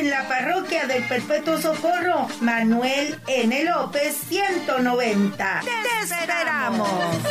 en la parroquia del Perpetuo Socorro, Manuel N. López 190. ¡Te esperamos!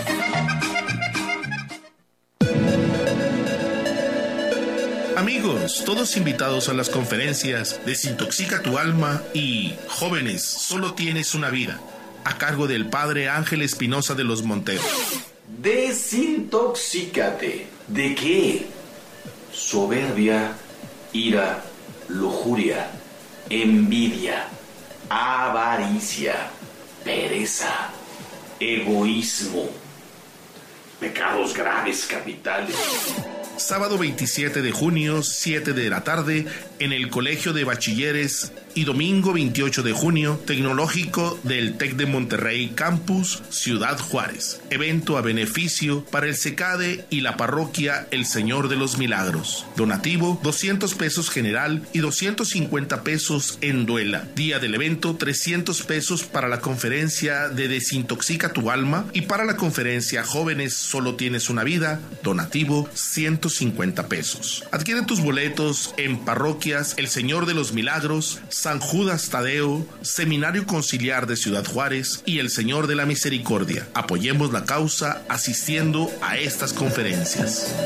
Amigos, todos invitados a las conferencias Desintoxica tu alma y Jóvenes, solo tienes una vida, a cargo del Padre Ángel Espinosa de los Monteros. Desintoxícate. ¿De qué? Soberbia, ira, lujuria, envidia, avaricia, pereza, egoísmo, pecados graves capitales. Sábado 27 de junio, 7 de la tarde, en el Colegio de Bachilleres, y domingo 28 de junio, Tecnológico del TEC de Monterrey Campus, Ciudad Juárez. Evento a beneficio para el CECADE y la parroquia El Señor de los Milagros. Donativo, 200 pesos general y 250 pesos en duela. Día del evento, 300 pesos para la conferencia de Desintoxica tu alma, y para la conferencia Jóvenes, solo tienes una vida, donativo, 150 pesos. Adquiere tus boletos en parroquias El Señor de los Milagros, San Judas Tadeo, Seminario Conciliar de Ciudad Juárez y El Señor de la Misericordia. Apoyemos la causa asistiendo a estas conferencias.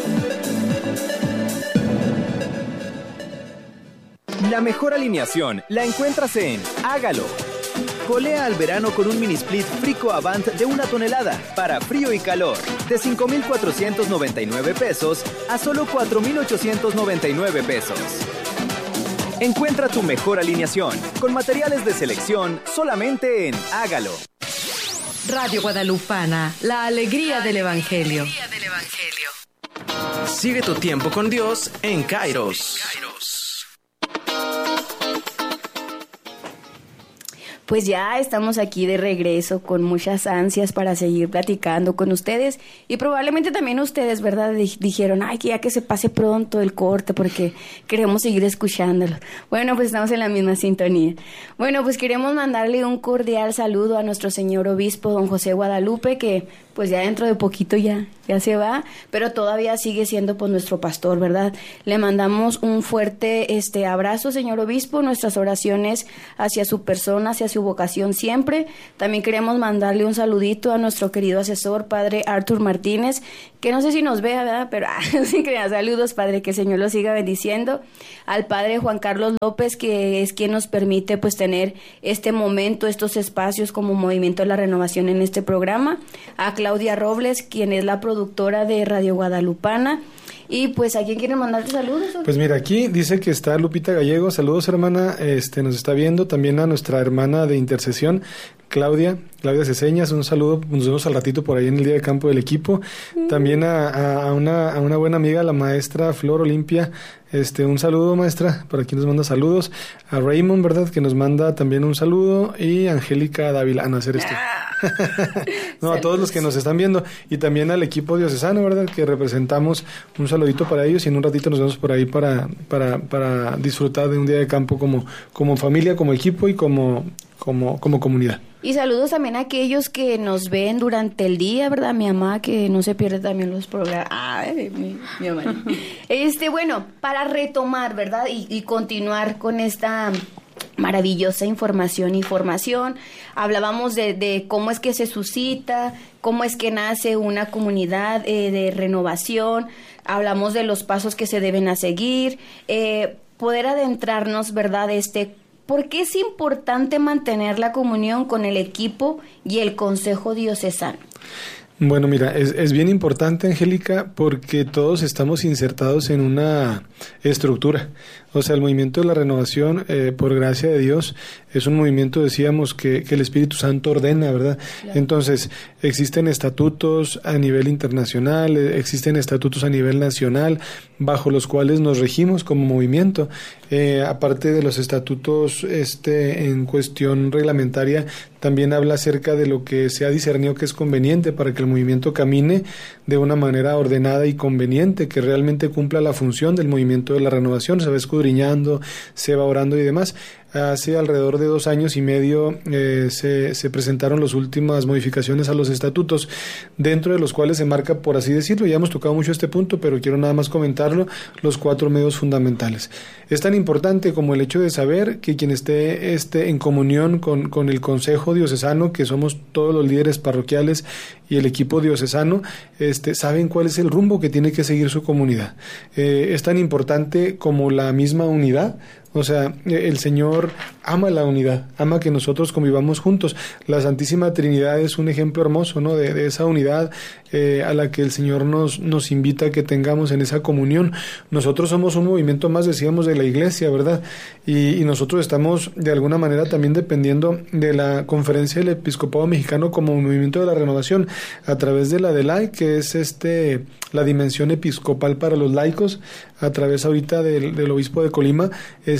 La mejor alineación la encuentras en Hágalo. Colea al verano con un mini split Frico Avant de 1 tonelada para frío y calor, de 5,499 pesos a solo 4,899 pesos. Encuentra tu mejor alineación con materiales de selección solamente en Hágalo. Radio Guadalupana, la alegría del Evangelio. Sigue tu tiempo con Dios en Kairos. Pues ya estamos aquí de regreso con muchas ansias para seguir platicando con ustedes, y probablemente también ustedes, ¿verdad? Dijeron, ay, que ya que se pase pronto el corte porque queremos seguir escuchándolo. Bueno, pues estamos en la misma sintonía. Bueno, pues queremos mandarle un cordial saludo a nuestro señor obispo, don José Guadalupe, que pues ya dentro de poquito ya se va, pero todavía sigue siendo pues nuestro pastor, ¿verdad? Le mandamos un fuerte abrazo, señor obispo, nuestras oraciones hacia su persona, hacia su vocación siempre. También queremos mandarle un saludito a nuestro querido asesor, padre Arthur Martínez, que no sé si nos vea, ¿verdad? Pero sin creer, saludos, padre, que el Señor lo siga bendiciendo. Al padre Juan Carlos López, que es quien nos permite pues tener este momento, estos espacios como Movimiento de la Renovación en este programa. A Claudia Robles, quien es la productora de Radio Guadalupana. Y pues, ¿a quién quieren mandar saludos? Pues mira, aquí dice que está Lupita Gallego. Saludos, hermana, nos está viendo. También a nuestra hermana de intercesión, Claudia Ceseñas, un saludo, nos vemos al ratito por ahí en el día de campo del equipo. También a una buena amiga, la maestra Flor Olimpia, un saludo, maestra, por aquí nos manda saludos. A Raymond, ¿verdad?, que nos manda también un saludo, y Angélica Dávila, a hacer esto. No, a todos los que nos están viendo, y también al equipo diocesano, ¿verdad?, que representamos, un saludito para ellos, y en un ratito nos vemos por ahí para disfrutar de un día de campo como familia, como equipo y como comunidad. Y saludos también a aquellos que nos ven durante el día, ¿verdad? Mi mamá, que no se pierde también los programas. Ay, mi mamá. Bueno, para retomar, ¿verdad? Y continuar con esta maravillosa información. Hablábamos de cómo es que se suscita, cómo es que nace una comunidad de renovación. Hablamos de los pasos que se deben a seguir. Poder adentrarnos, ¿verdad? ¿Por qué es importante mantener la comunión con el equipo y el consejo diocesano? Bueno, mira, es bien importante, Angélica, porque todos estamos insertados en una estructura. O sea, el movimiento de la renovación, por gracia de Dios, es un movimiento, decíamos, que el Espíritu Santo ordena, ¿verdad? Claro. Entonces, existen estatutos a nivel internacional, existen estatutos a nivel nacional, bajo los cuales nos regimos como movimiento. Aparte de los estatutos, en cuestión reglamentaria, también habla acerca de lo que se ha discernido que es conveniente para que el movimiento camine de una manera ordenada y conveniente, que realmente cumpla la función del movimiento de la renovación. Se va escudriñando, se va orando y demás. hace alrededor de 2 años y medio se presentaron las últimas modificaciones a los estatutos, dentro de los cuales se marca, por así decirlo, ya hemos tocado mucho este punto, pero quiero nada más comentarlo, los 4 medios fundamentales. Es tan importante como el hecho de saber que quien esté en comunión con el Consejo Diocesano, que somos todos los líderes parroquiales y el equipo diocesano, saben cuál es el rumbo que tiene que seguir su comunidad. Es tan importante como la misma unidad. O sea, el Señor ama la unidad, ama que nosotros convivamos juntos. La Santísima Trinidad es un ejemplo hermoso, ¿no?, de esa unidad a la que el Señor nos invita a que tengamos en esa comunión. Nosotros somos un movimiento más, decíamos, de la Iglesia, ¿verdad? Y nosotros estamos de alguna manera también dependiendo de la Conferencia del Episcopado Mexicano como movimiento de la renovación, a través de la DELAI, que es la dimensión episcopal para los laicos, a través ahorita del obispo de Colima,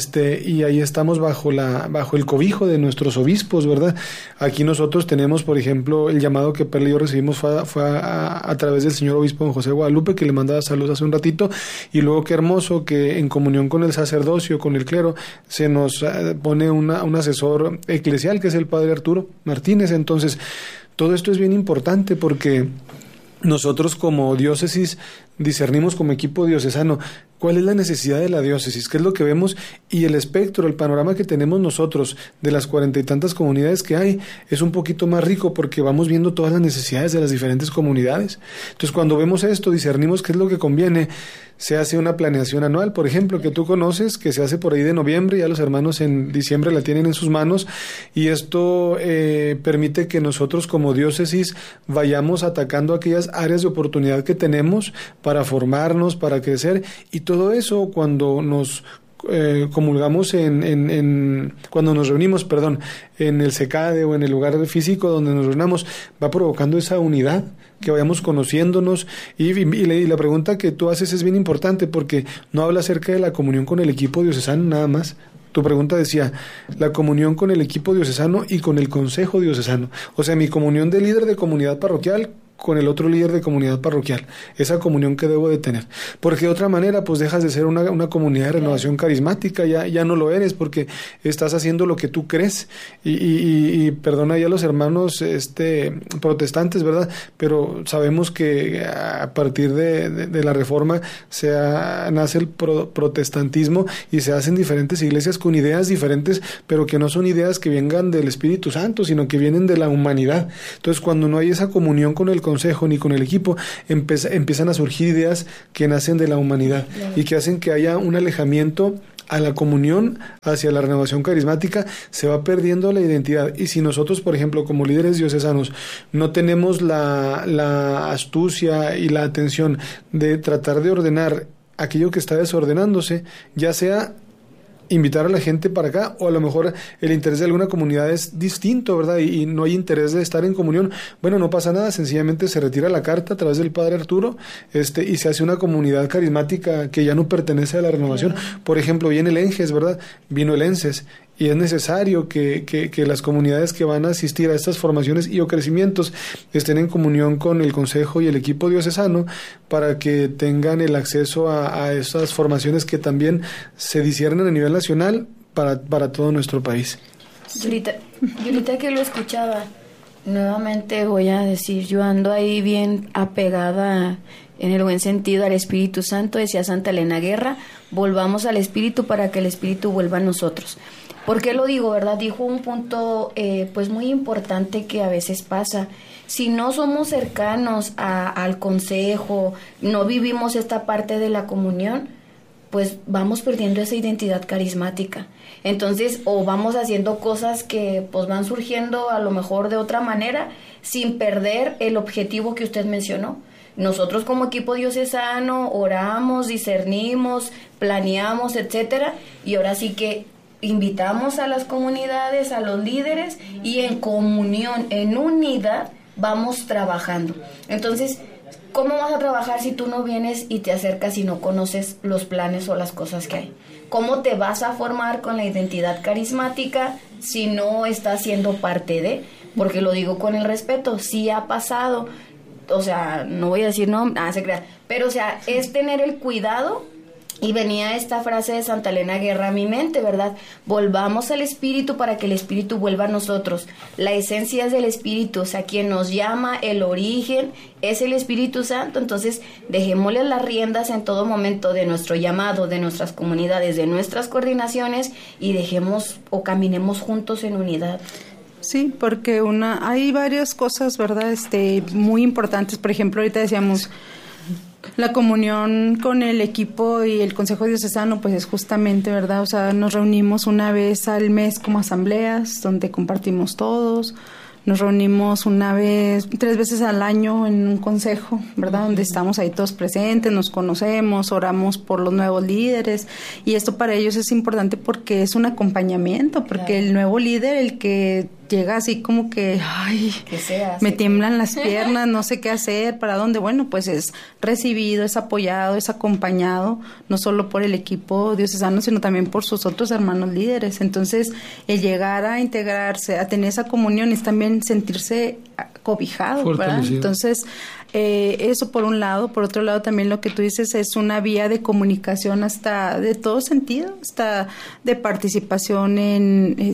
y ahí estamos bajo el cobijo de nuestros obispos, ¿verdad? Aquí nosotros tenemos, por ejemplo, el llamado que Perla y yo recibimos fue a través del señor obispo don José Guadalupe, que le mandaba saludos hace un ratito, y luego qué hermoso que en comunión con el sacerdocio, con el clero, se nos pone un asesor eclesial, que es el padre Arturo Martínez. Entonces, todo esto es bien importante porque nosotros como diócesis discernimos, como equipo diocesano, cuál es la necesidad de la diócesis, qué es lo que vemos, y el espectro, el panorama que tenemos nosotros de las 40 y tantas comunidades que hay es un poquito más rico porque vamos viendo todas las necesidades de las diferentes comunidades. Entonces, cuando vemos esto, discernimos qué es lo que conviene. Se hace una planeación anual, por ejemplo, que tú conoces, que se hace por ahí de noviembre, ya los hermanos en diciembre la tienen en sus manos, y esto permite que nosotros como diócesis vayamos atacando aquellas áreas de oportunidad que tenemos para formarnos, para crecer, y todo eso cuando nos comulgamos cuando nos reunimos, en el CECADE o en el lugar físico donde nos reunamos, va provocando esa unidad, que vayamos conociéndonos, y la pregunta que tú haces es bien importante porque no habla acerca de la comunión con el equipo diocesano nada más. Tu pregunta decía, la comunión con el equipo diocesano y con el consejo diocesano, o sea, mi comunión de líder de comunidad parroquial con el otro líder de comunidad parroquial, esa comunión que debo de tener, porque de otra manera pues dejas de ser una comunidad de renovación carismática, ya no lo eres, porque estás haciendo lo que tú crees, y perdona ya los hermanos protestantes, ¿verdad?, pero sabemos que a partir de la Reforma nace el protestantismo y se hacen diferentes iglesias con ideas diferentes, pero que no son ideas que vengan del Espíritu Santo, sino que vienen de la humanidad. Entonces, cuando no hay esa comunión con el consejo ni con el equipo, empiezan a surgir ideas que nacen de la humanidad y que hacen que haya un alejamiento a la comunión hacia la renovación carismática. Se va perdiendo la identidad, y si nosotros, por ejemplo, como líderes diocesanos no tenemos la astucia y la atención de tratar de ordenar aquello que está desordenándose, ya sea invitar a la gente para acá, o a lo mejor el interés de alguna comunidad es distinto, ¿verdad? Y no hay interés de estar en comunión. Bueno, no pasa nada, sencillamente se retira la carta a través del padre Arturo, y se hace una comunidad carismática que ya no pertenece a la renovación. Por ejemplo, viene el ENGES, ¿verdad? Vino el ENSES, y es necesario que las comunidades que van a asistir a estas formaciones y o crecimientos estén en comunión con el consejo y el equipo diocesano para que tengan el acceso a esas formaciones que también se disciernen a nivel nacional para todo nuestro país. Y ahorita que lo escuchaba, nuevamente voy a decir, yo ando ahí bien apegada en el buen sentido al Espíritu Santo. Decía Santa Elena Guerra, volvamos al Espíritu para que el Espíritu vuelva a nosotros. ¿Por qué lo digo, verdad? Dijo un punto pues muy importante que a veces pasa. Si no somos cercanos al consejo, no vivimos esta parte de la comunión, pues vamos perdiendo esa identidad carismática. Entonces, o vamos haciendo cosas que pues van surgiendo a lo mejor de otra manera, sin perder el objetivo que usted mencionó. Nosotros como equipo diocesano oramos, discernimos, planeamos, etcétera, y ahora sí que invitamos a las comunidades, a los líderes, y en comunión, en unidad, vamos trabajando. Entonces, ¿cómo vas a trabajar si tú no vienes y te acercas y no conoces los planes o las cosas que hay? ¿Cómo te vas a formar con la identidad carismática si no estás siendo parte de? Porque lo digo con el respeto, sí ha pasado, o sea, no voy a decir no, se crea, pero o sea, es tener el cuidado Y venía esta frase de Santa Elena Guerra a mi mente, ¿verdad? Volvamos al Espíritu para que el Espíritu vuelva a nosotros. La esencia es del Espíritu, o sea, quien nos llama, el origen, es el Espíritu Santo. Entonces, dejémosle las riendas en todo momento de nuestro llamado, de nuestras comunidades, de nuestras coordinaciones, y dejemos o caminemos juntos en unidad. Sí, porque hay varias cosas, ¿verdad? Muy importantes. Por ejemplo, ahorita decíamos, la comunión con el equipo y el Consejo Diocesano, pues es justamente, ¿verdad? O sea, nos reunimos una vez al mes como asambleas, donde compartimos todos. Nos reunimos 3 veces al año en un consejo, ¿verdad? Donde estamos ahí todos presentes, nos conocemos, oramos por los nuevos líderes. Y esto para ellos es importante porque es un acompañamiento, porque el nuevo líder, el que llega así como que, me tiemblan las piernas, no sé qué hacer, para dónde. Bueno, pues es recibido, es apoyado, es acompañado, no solo por el equipo diocesano, sino también por sus otros hermanos líderes. Entonces, el llegar a integrarse, a tener esa comunión, es también sentirse cobijado, ¿verdad? Entonces, eso por un lado. Por otro lado, también lo que tú dices es una vía de comunicación hasta de todo sentido, hasta de participación en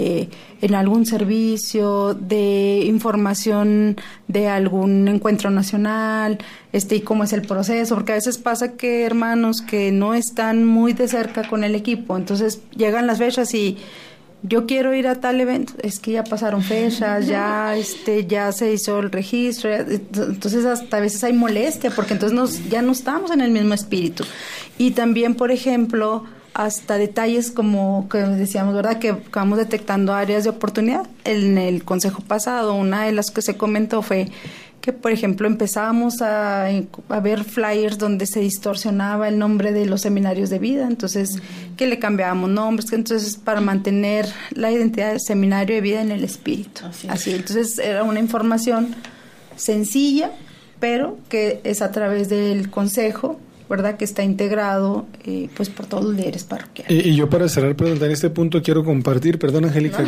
algún servicio, de información de algún encuentro nacional, y cómo es el proceso, porque a veces pasa que hermanos que no están muy de cerca con el equipo, entonces llegan las fechas y yo quiero ir a tal evento, es que ya pasaron fechas, ya se hizo el registro, entonces hasta a veces hay molestia, porque entonces ya no estamos en el mismo espíritu. Y también, por ejemplo, hasta detalles como que decíamos, ¿verdad?, que vamos detectando áreas de oportunidad. En el consejo pasado, una de las que se comentó fue que, por ejemplo, empezábamos a ver flyers donde se distorsionaba el nombre de los seminarios de vida, entonces que le cambiábamos nombres, entonces para mantener la identidad del seminario de vida en el espíritu. Así, entonces era una información sencilla, pero que es a través del consejo, ¿verdad?, que está integrado pues por todos los líderes parroquiales. Y yo, para cerrar, preguntar en este punto, quiero compartir, perdón, Angélica,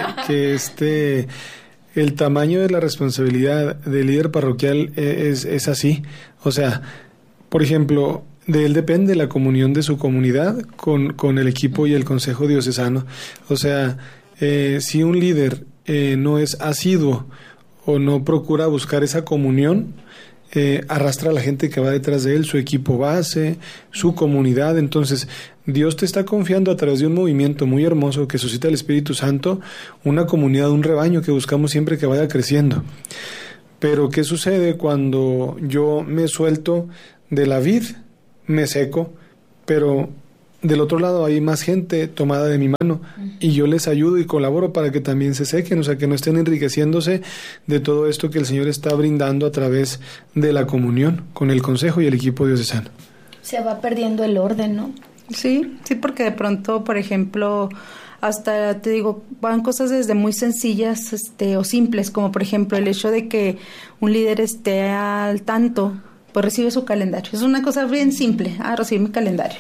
que el tamaño de la responsabilidad del líder parroquial es así. O sea, por ejemplo, de él depende la comunión de su comunidad con el equipo y el consejo diocesano. O sea, si un líder no es asiduo o no procura buscar esa comunión, arrastra a la gente que va detrás de él, su equipo base, su comunidad. Entonces, Dios te está confiando a través de un movimiento muy hermoso que suscita el Espíritu Santo, una comunidad, un rebaño que buscamos siempre que vaya creciendo. Pero ¿qué sucede cuando yo me suelto de la vid, me seco, pero del otro lado hay más gente tomada de mi mano y yo les ayudo y colaboro para que también se sequen, o sea, que no estén enriqueciéndose de todo esto que el Señor está brindando a través de la comunión con el consejo y el equipo diocesano? Se va perdiendo el orden, ¿no? Sí, porque de pronto, por ejemplo, hasta te digo, van cosas desde muy sencillas o simples, como por ejemplo el hecho de que un líder esté al tanto, pues recibe su calendario. Es una cosa bien simple, recibe mi calendario.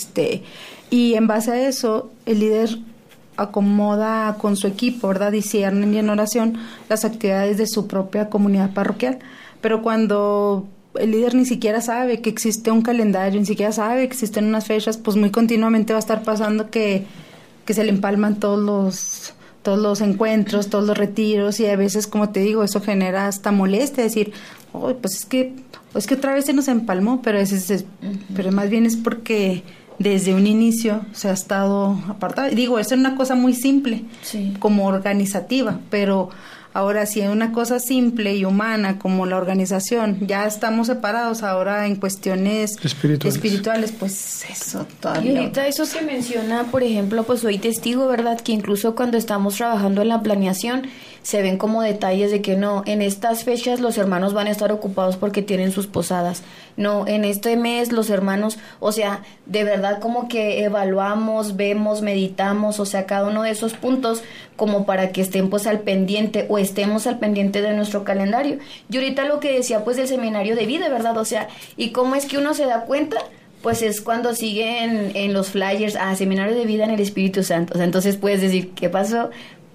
Y en base a eso, el líder acomoda con su equipo, ¿verdad?, disciernen y en oración las actividades de su propia comunidad parroquial. Pero cuando el líder ni siquiera sabe que existe un calendario, ni siquiera sabe que existen unas fechas, pues muy continuamente va a estar pasando que se le empalman todos los encuentros, todos los retiros, y a veces, como te digo, eso genera hasta molestia, decir, pues es que otra vez se nos empalmó, pero pero más bien es porque desde un inicio se ha estado apartado. Digo, eso es una cosa muy simple, como organizativa, pero ahora si es una cosa simple y humana como la organización, ya estamos separados ahora en cuestiones espirituales, pues eso todavía. Y ahorita eso se menciona, por ejemplo, pues soy testigo, ¿verdad?, que incluso cuando estamos trabajando en la planeación, se ven como detalles de que no, en estas fechas los hermanos van a estar ocupados porque tienen sus posadas. No, en este mes los hermanos, o sea, de verdad como que evaluamos, vemos, meditamos, o sea, cada uno de esos puntos como para que estén pues al pendiente o estemos al pendiente de nuestro calendario. Y ahorita lo que decía pues del seminario de vida, ¿verdad? O sea, ¿y cómo es que uno se da cuenta? Pues es cuando siguen en los flyers, seminario de vida en el Espíritu Santo. O sea, entonces puedes decir, ¿qué pasó?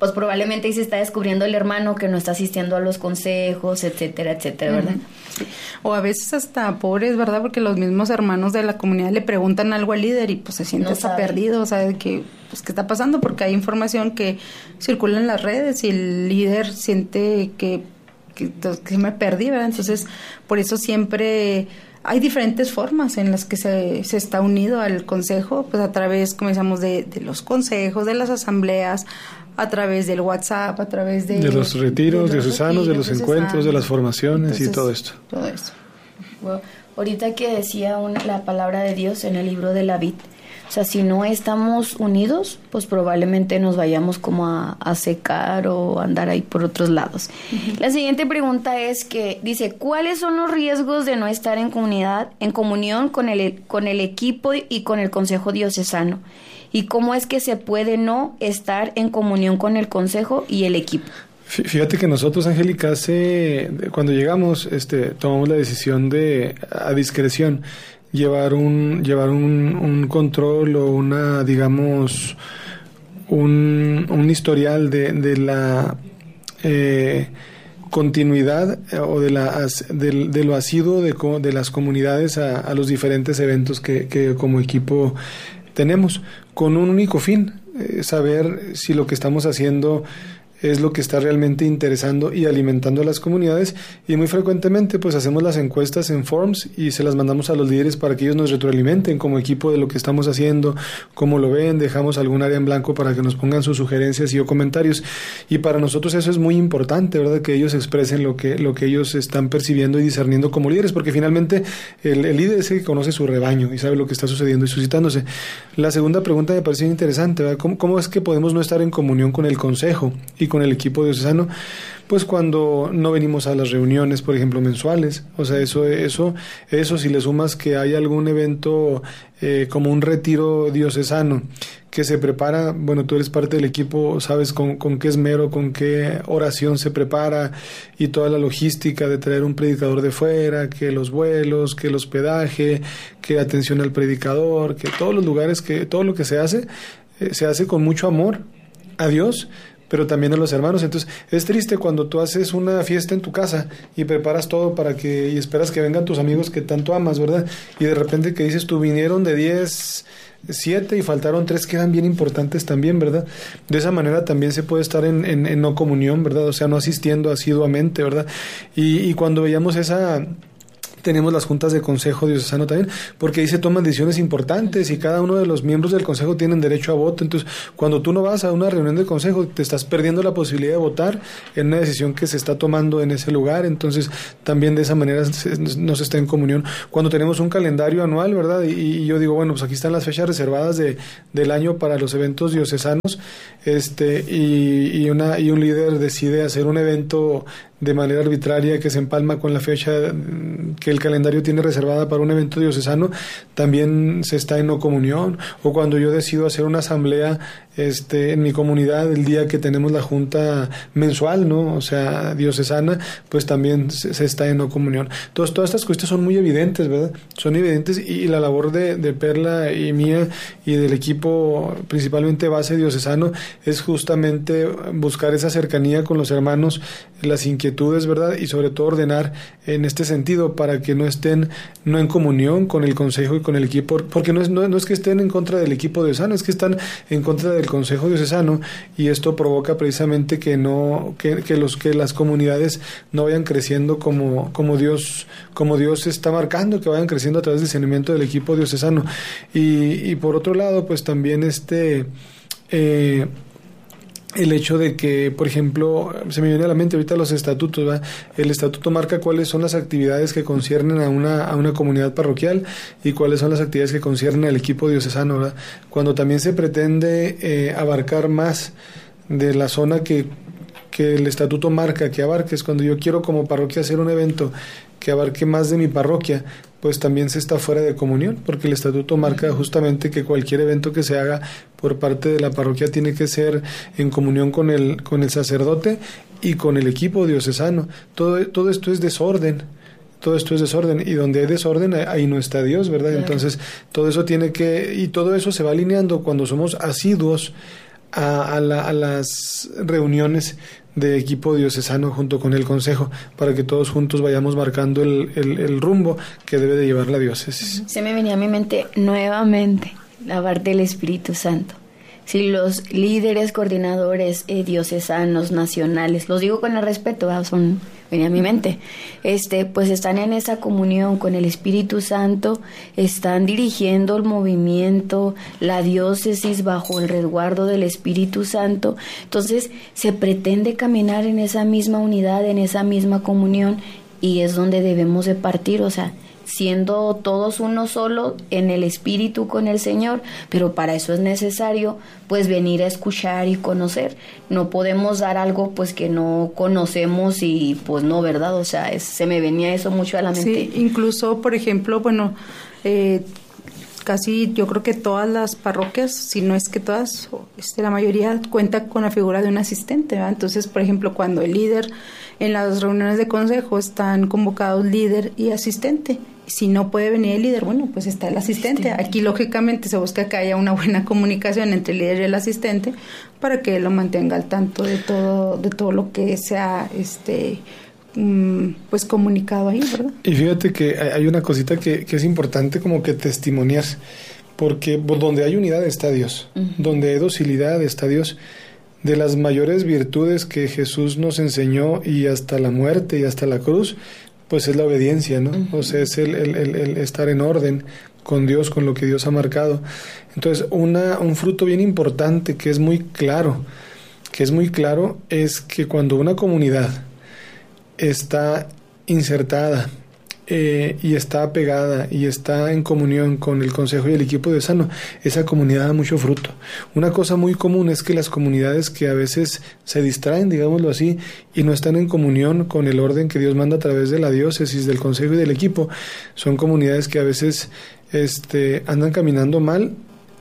pues probablemente ahí se está descubriendo el hermano que no está asistiendo a los consejos, etcétera, etcétera, ¿verdad? Sí. O a veces hasta pobres, ¿verdad? Porque los mismos hermanos de la comunidad le preguntan algo al líder y pues se siente hasta perdido, o sea, de que, pues, ¿qué está pasando? Porque hay información que circula en las redes y el líder siente que me perdí, ¿verdad? Entonces, por eso siempre hay diferentes formas en las que se está unido al consejo, pues a través, como decíamos, de los consejos, de las asambleas, a través del WhatsApp, a través de los retiros diocesanos, de los encuentros, de las formaciones. Entonces, y todo esto. Todo eso. Bueno, ahorita que decía la palabra de Dios en el libro de la vid, o sea, si no estamos unidos, pues probablemente nos vayamos como a secar o andar ahí por otros lados. Uh-huh. La siguiente pregunta es que dice, ¿cuáles son los riesgos de no estar en comunión con el equipo y con el consejo diocesano? ¿Y cómo es que se puede no estar en comunión con el consejo y el equipo? Fíjate que nosotros, Angélica, cuando llegamos, tomamos la decisión de, a discreción, llevar un control o una, digamos, un historial de la continuidad o de lo asiduo de las comunidades a los diferentes eventos que como equipo tenemos, con un único fin, saber si lo que estamos haciendo es lo que está realmente interesando y alimentando a las comunidades, y muy frecuentemente pues hacemos las encuestas en forms y se las mandamos a los líderes para que ellos nos retroalimenten como equipo de lo que estamos haciendo, cómo lo ven, dejamos algún área en blanco para que nos pongan sus sugerencias y o comentarios, y para nosotros eso es muy importante, ¿verdad? Que ellos expresen lo que ellos están percibiendo y discerniendo como líderes, porque finalmente el líder es el que conoce su rebaño y sabe lo que está sucediendo y suscitándose. La segunda pregunta me pareció interesante, ¿verdad? ¿Cómo es que podemos no estar en comunión con el consejo y con el equipo diocesano? Pues cuando no venimos a las reuniones, por ejemplo, mensuales. O sea, eso si le sumas que hay algún evento como un retiro diocesano que se prepara, bueno, tú eres parte del equipo, sabes con qué esmero, con qué oración se prepara, y toda la logística de traer un predicador de fuera, que los vuelos, que el hospedaje, que atención al predicador, que todos los lugares, que todo lo que se hace con mucho amor a Dios, pero también a los hermanos. Entonces es triste cuando tú haces una fiesta en tu casa y preparas todo y esperas que vengan tus amigos que tanto amas, ¿verdad? Y de repente que dices tú, vinieron de 10, 7 y faltaron 3 que eran bien importantes también, ¿verdad? De esa manera también se puede estar en no comunión, ¿verdad? O sea, no asistiendo asiduamente, ¿verdad? Y cuando veíamos tenemos las juntas de consejo diocesano también, porque ahí se toman decisiones importantes y cada uno de los miembros del consejo tienen derecho a voto. Entonces, cuando tú no vas a una reunión del consejo, te estás perdiendo la posibilidad de votar en una decisión que se está tomando en ese lugar. Entonces, también de esa manera no se está en comunión. Cuando tenemos un calendario anual, ¿verdad? Y yo digo, bueno, pues aquí están las fechas reservadas del año para los eventos diocesanos, y un líder decide hacer un evento de manera arbitraria que se empalma con la fecha que el calendario tiene reservada para un evento diocesano, también se está en no comunión. O cuando yo decido hacer una asamblea en mi comunidad el día que tenemos la junta mensual, ¿no? O sea, diocesana, pues también se está en no comunión. Entonces, todas estas cuestiones son muy evidentes, ¿verdad? Son evidentes, y la labor de Perla y mía y del equipo, principalmente base diocesano, es justamente buscar esa cercanía con los hermanos, las inquietudes, ¿verdad? Y sobre todo ordenar en este sentido para que no estén no en comunión con el consejo y con el equipo, porque no es que estén en contra del equipo diocesano, es que están en contra del consejo diocesano, y esto provoca precisamente que las comunidades no vayan creciendo como Dios está marcando, que vayan creciendo a través del discernimiento del equipo diocesano. Y por otro lado, pues también el hecho de que, por ejemplo, se me viene a la mente ahorita los estatutos, ¿verdad? El estatuto marca cuáles son las actividades que conciernen a una comunidad parroquial y cuáles son las actividades que conciernen al equipo diocesano, ¿verdad? Cuando también se pretende abarcar más de la zona que el estatuto marca que abarques, cuando yo quiero como parroquia hacer un evento que abarque más de mi parroquia, pues también se está fuera de comunión, porque el estatuto marca justamente que cualquier evento que se haga por parte de la parroquia tiene que ser en comunión con el sacerdote y con el equipo diocesano. Todo esto es desorden. Todo esto es desorden, y donde hay desorden ahí no está Dios, ¿verdad? Entonces todo eso y todo eso se va alineando cuando somos asiduos a las reuniones de equipo diocesano junto con el consejo, para que todos juntos vayamos marcando el rumbo que debe de llevar la diócesis. Se me venía a mi mente nuevamente la parte del Espíritu Santo. Si los líderes, coordinadores diocesanos, nacionales, los digo con el respeto, venía a mi mente, pues están en esa comunión con el Espíritu Santo, están dirigiendo el movimiento, la diócesis bajo el resguardo del Espíritu Santo, entonces se pretende caminar en esa misma unidad, en esa misma comunión, y es donde debemos de partir, siendo todos uno solo en el espíritu con el Señor, pero para eso es necesario pues venir a escuchar y conocer. No podemos dar algo pues que no conocemos y pues no, ¿verdad? Se me venía eso mucho a la mente. Sí, incluso, por ejemplo, casi yo creo que todas las parroquias, si no es que todas, la mayoría cuenta con la figura de un asistente, ¿verdad? Entonces, por ejemplo, cuando el líder, en las reuniones de consejo están convocados líder y asistente. Si no puede venir el líder, pues está el asistente. Aquí, lógicamente, se busca que haya una buena comunicación entre el líder y el asistente para que él lo mantenga al tanto de todo lo que sea pues comunicado ahí, ¿verdad? Y fíjate que hay una cosita que es importante como que testimoniar, porque donde hay unidad está Dios, donde hay docilidad está Dios. De las mayores virtudes que Jesús nos enseñó y hasta la muerte y hasta la cruz, pues es la obediencia, ¿no? Es el estar en orden con Dios, con lo que Dios ha marcado. Entonces, un fruto bien importante que es muy claro, es que cuando una comunidad está insertada y está apegada y está en comunión con el consejo y el equipo diocesano, esa comunidad da mucho fruto. Una cosa muy común es que las comunidades que a veces se distraen, digámoslo así, y no están en comunión con el orden que Dios manda a través de la diócesis, del consejo y del equipo, son comunidades que a veces andan caminando mal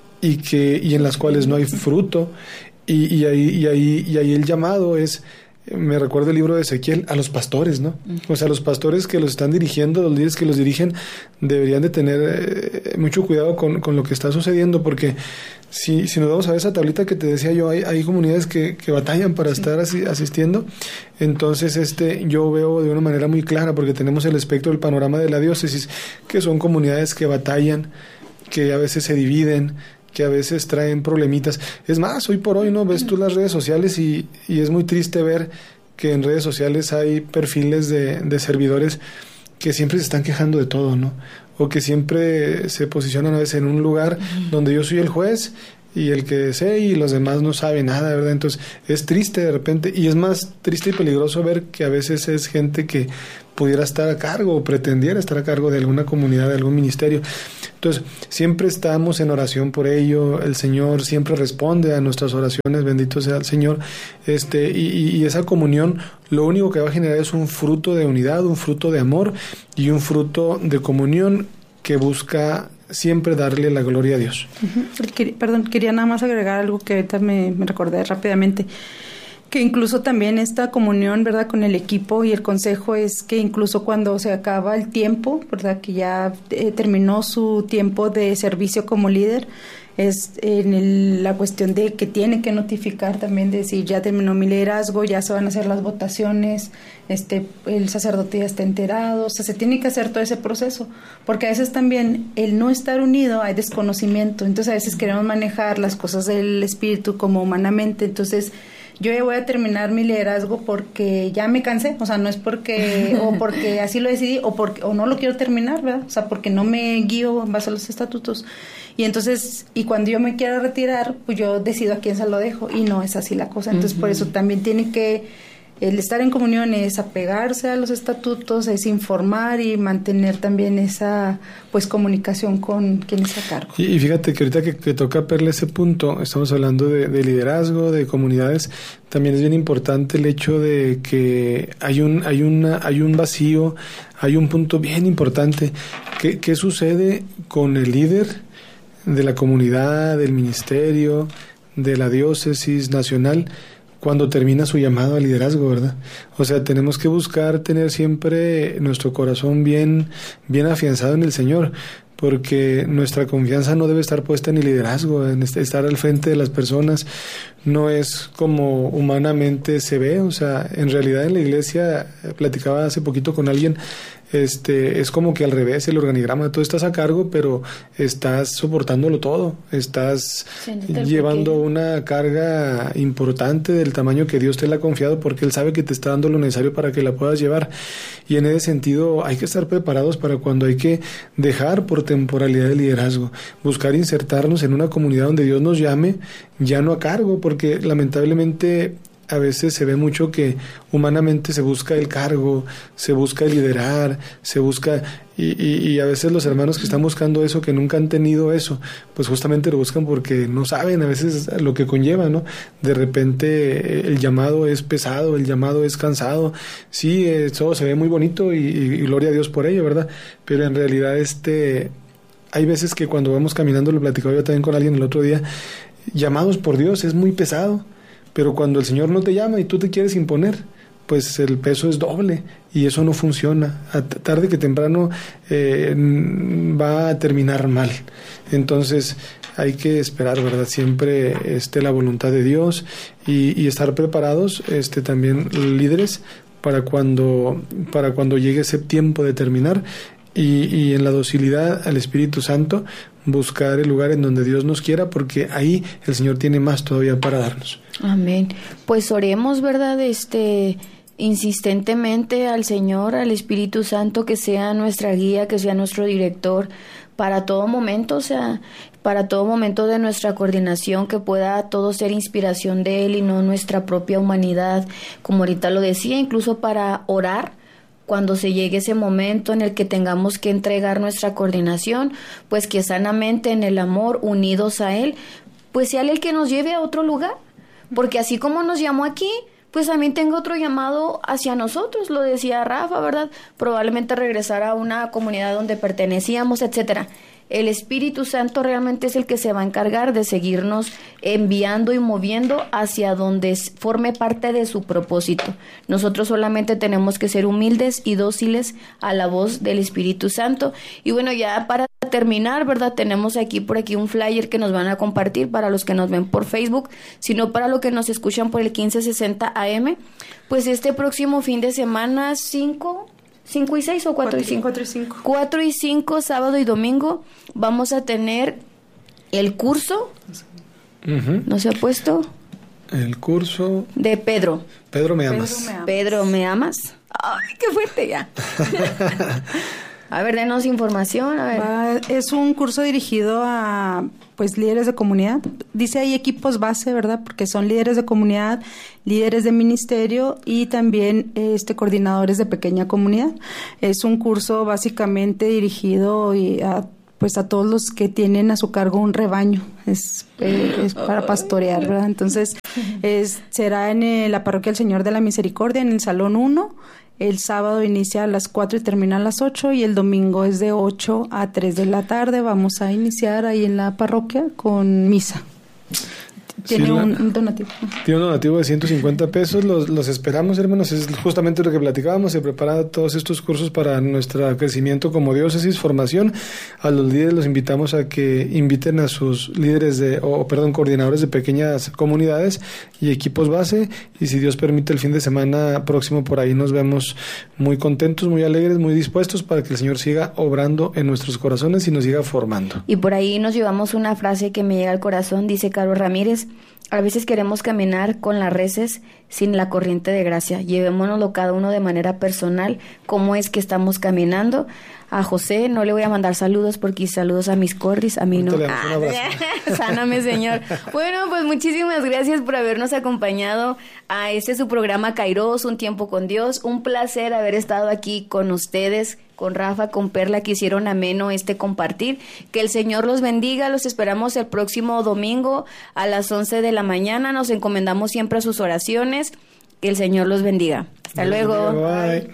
y en las cuales no hay fruto, y ahí el llamado es, me recuerdo el libro de Ezequiel, a los pastores, ¿no? Los pastores que los están dirigiendo, los líderes que los dirigen, deberían de tener mucho cuidado con lo que está sucediendo, porque si nos vamos a ver esa tablita que te decía yo, hay comunidades que batallan para estar asistiendo. Entonces yo veo de una manera muy clara, porque tenemos el espectro del panorama de la diócesis, que son comunidades que batallan, que a veces se dividen, que a veces traen problemitas. Es más, hoy por hoy, ¿no? Ves tú las redes sociales y es muy triste ver que en redes sociales hay perfiles de servidores que siempre se están quejando de todo, ¿no? O que siempre se posicionan a veces en un lugar donde yo soy el juez y el que sé y los demás no saben nada, ¿verdad? Entonces es triste de repente, y es más triste y peligroso ver que a veces es gente que pudiera estar a cargo o pretendiera estar a cargo de alguna comunidad, de algún ministerio. Entonces siempre estamos en oración por ello, el Señor siempre responde a nuestras oraciones, bendito sea el Señor, y esa comunión lo único que va a generar es un fruto de unidad, un fruto de amor y un fruto de comunión que busca siempre darle la gloria a Dios. Quería nada más agregar algo que ahorita me recordé rápidamente, que incluso también esta comunión, ¿verdad?, con el equipo y el consejo, es que incluso cuando se acaba el tiempo, ¿verdad?, que ya terminó su tiempo de servicio como líder, es la cuestión de que tiene que notificar también, de decir, ya terminó mi liderazgo, ya se van a hacer las votaciones, el sacerdote ya está enterado, se tiene que hacer todo ese proceso, porque a veces también el no estar unido hay desconocimiento, entonces a veces queremos manejar las cosas del espíritu como humanamente, entonces yo ya voy a terminar mi liderazgo porque ya me cansé, no es porque, o porque así lo decidí, o no lo quiero terminar, ¿verdad? Porque no me guío en base a los estatutos. Y entonces, cuando yo me quiera retirar, pues yo decido a quién se lo dejo, y no es así la cosa. Entonces, por eso también tiene que, el estar en comunión es apegarse a los estatutos, es informar y mantener también esa comunicación con quien está a cargo. Y fíjate que ahorita que toca verle ese punto, estamos hablando de liderazgo, de comunidades, también es bien importante el hecho de que hay un vacío, hay un punto bien importante. ¿Qué sucede con el líder de la comunidad, del ministerio, de la diócesis nacional, cuando termina su llamado al liderazgo, ¿verdad? O sea, tenemos que buscar tener siempre nuestro corazón bien afianzado en el Señor, porque nuestra confianza no debe estar puesta en el liderazgo, en estar al frente de las personas. No es como humanamente se ve. O sea, en realidad en la iglesia, platicaba hace poquito con alguien, es como que al revés el organigrama. Tú estás a cargo, pero estás soportándolo todo, estás llevando una carga importante del tamaño que Dios te la ha confiado, porque Él sabe que te está dando lo necesario para que la puedas llevar. Y en ese sentido hay que estar preparados para cuando hay que dejar por temporalidad de liderazgo, buscar insertarnos en una comunidad donde Dios nos llame, ya no a cargo, porque lamentablemente a veces se ve mucho que humanamente se busca el cargo, se busca el liderar, se busca, y a veces los hermanos que están buscando eso, que nunca han tenido eso, pues justamente lo buscan porque no saben a veces lo que conlleva, ¿no? De repente el llamado es pesado, el llamado es cansado. Sí, todo se ve muy bonito y gloria a Dios por ello, ¿verdad? Pero en realidad hay veces que cuando vamos caminando, lo platicaba yo también con alguien el otro día, llamados por Dios es muy pesado, pero cuando el Señor no te llama y tú te quieres imponer, pues el peso es doble y eso no funciona. Tarde que temprano va a terminar mal. Entonces hay que esperar, ¿verdad? Siempre la voluntad de Dios y estar preparados, también líderes, para cuando llegue ese tiempo de terminar, y en la docilidad al Espíritu Santo buscar el lugar en donde Dios nos quiera, porque ahí el Señor tiene más todavía para darnos. Amén. Pues oremos, ¿verdad? Insistentemente al Señor, al Espíritu Santo, que sea nuestra guía, que sea nuestro director para todo momento, o sea, para todo momento de nuestra coordinación, que pueda todo ser inspiración de Él y no nuestra propia humanidad, como ahorita lo decía, incluso para orar. Cuando se llegue ese momento en el que tengamos que entregar nuestra coordinación, pues que sanamente en el amor, unidos a Él, pues sea Él el que nos lleve a otro lugar. Porque así como nos llamó aquí, pues también tengo otro llamado hacia nosotros, lo decía Rafa, ¿verdad? Probablemente regresar a una comunidad donde pertenecíamos, etcétera. El Espíritu Santo realmente es el que se va a encargar de seguirnos enviando y moviendo hacia donde forme parte de su propósito. Nosotros solamente tenemos que ser humildes y dóciles a la voz del Espíritu Santo. Y bueno, ya para terminar, ¿verdad? Tenemos por aquí un flyer que nos van a compartir para los que nos ven por Facebook, sino para los que nos escuchan por el 1560 AM. Pues este próximo fin de semana, 5 y 6 o 4 y 5. 4 y 5. 4 y 5, sábado y domingo, vamos a tener el curso. Uh-huh. ¿No se ha puesto? El curso de Pedro. Pedro, ¿me amas? Pedro, ¿me amas? ¡Ay, qué fuerte ya! A ver, denos información. A ver. Es un curso dirigido a líderes de comunidad. Dice ahí equipos base, ¿verdad? Porque son líderes de comunidad, líderes de ministerio y también coordinadores de pequeña comunidad. Es un curso básicamente dirigido a todos los que tienen a su cargo un rebaño. Es para pastorear, ¿verdad? Entonces, será en la Parroquia del Señor de la Misericordia, en el Salón 1. El sábado inicia a las 4 y termina a las 8, y el domingo es de 8 a 3 de la tarde. Vamos a iniciar ahí en la parroquia con misa. Tiene un donativo. Tiene un donativo de 150 pesos. Los esperamos, hermanos. Es justamente lo que platicábamos. Se preparan todos estos cursos para nuestro crecimiento como diócesis, formación. A los líderes los invitamos a que inviten a sus líderes coordinadores de pequeñas comunidades y equipos base. Y si Dios permite, el fin de semana próximo por ahí nos vemos muy contentos, muy alegres, muy dispuestos para que el Señor siga obrando en nuestros corazones y nos siga formando. Y por ahí nos llevamos una frase que me llega al corazón. Dice Carlos Ramírez: a veces queremos caminar con las reses sin la corriente de gracia. Llevémonoslo cada uno de manera personal. ¿Cómo es que estamos caminando? A José no le voy a mandar saludos porque saludos a mis corris, a mí no. Sáname, Señor. Bueno, pues muchísimas gracias por habernos acompañado a su programa Kairos, Un Tiempo con Dios. Un placer haber estado aquí con ustedes, con Rafa, con Perla, que hicieron ameno compartir. Que el Señor los bendiga. Los esperamos el próximo domingo a las 11 de la mañana. Nos encomendamos siempre a sus oraciones. Que el Señor los bendiga. Hasta luego. Bye.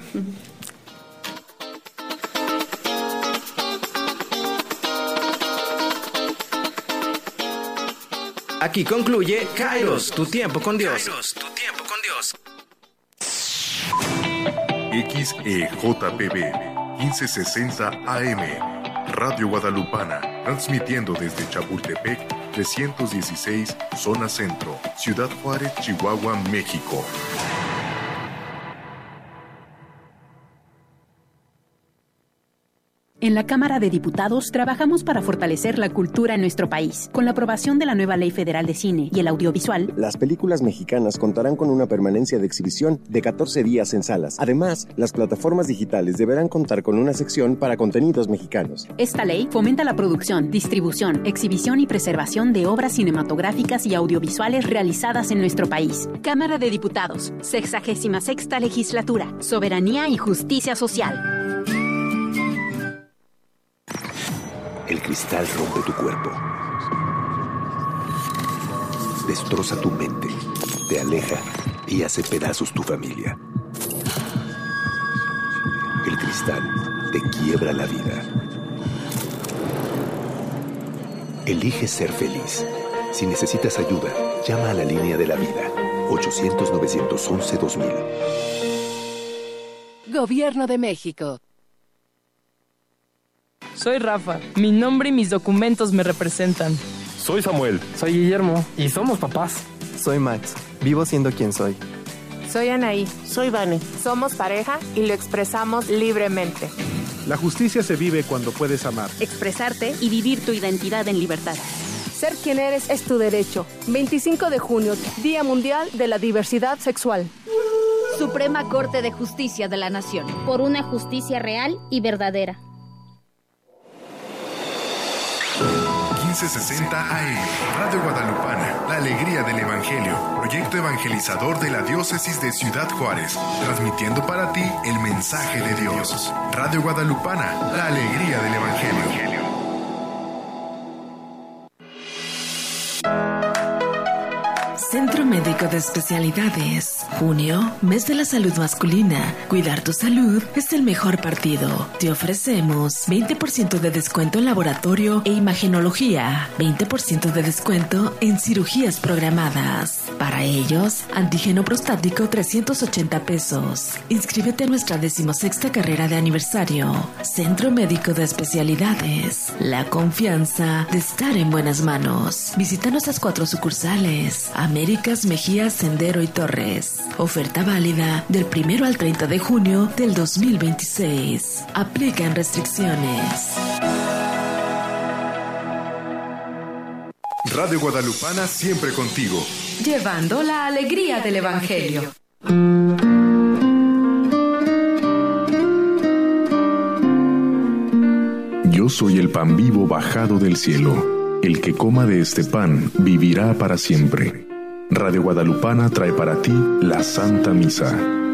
Aquí concluye Kairos, tu tiempo con Dios. XEJPB 1560 AM, Radio Guadalupana, transmitiendo desde Chapultepec 316, Zona Centro, Ciudad Juárez, Chihuahua, México. En la Cámara de Diputados trabajamos para fortalecer la cultura en nuestro país. Con la aprobación de la nueva Ley Federal de Cine y el Audiovisual, las películas mexicanas contarán con una permanencia de exhibición de 14 días en salas. Además, las plataformas digitales deberán contar con una sección para contenidos mexicanos. Esta ley fomenta la producción, distribución, exhibición y preservación de obras cinematográficas y audiovisuales realizadas en nuestro país. Cámara de Diputados, 66ª Legislatura, Soberanía y Justicia Social. El cristal rompe tu cuerpo, destroza tu mente, te aleja y hace pedazos tu familia. El cristal te quiebra la vida. Elige ser feliz. Si necesitas ayuda, llama a la línea de la vida, 800-911-2000. Gobierno de México. Soy Rafa. Mi nombre y mis documentos me representan. Soy Samuel. Soy Guillermo. Y somos papás. Soy Max. Vivo siendo quien soy. Soy Anaí. Soy Vane. Somos pareja y lo expresamos libremente. La justicia se vive cuando puedes amar, expresarte y vivir tu identidad en libertad. Ser quien eres es tu derecho. 25 de junio, Día Mundial de la Diversidad Sexual. Suprema Corte de Justicia de la Nación. Por una justicia real y verdadera. 1560 AM, Radio Guadalupana, la alegría del Evangelio, proyecto evangelizador de la Diócesis de Ciudad Juárez, transmitiendo para ti el mensaje de Dios. Radio Guadalupana, la alegría del Evangelio. Centro Médico de Especialidades. Junio, mes de la salud masculina. Cuidar tu salud es el mejor partido. Te ofrecemos 20% de descuento en laboratorio e imagenología, 20% de descuento en cirugías programadas. Para ellos, antígeno prostático 380 pesos. Inscríbete a nuestra 16ª carrera de aniversario. Centro Médico de Especialidades. La confianza de estar en buenas manos. Visita nuestras 4 sucursales: Américas, Mejía, Sendero y Torres. Oferta válida del 1 al 30 de junio del 2026. Aplican restricciones. Radio Guadalupana siempre contigo. Llevando la alegría del Evangelio. Yo soy el pan vivo bajado del cielo. El que coma de este pan vivirá para siempre. Radio Guadalupana trae para ti la Santa Misa.